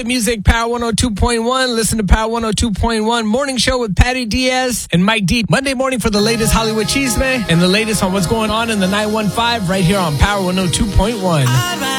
Music, Power 102.1. Listen to Power 102.1 Morning Show with Patty Diaz and Mike D. Monday morning for the latest Hollywood chisme and the latest on what's going on in the 915 right here on Power 102.1.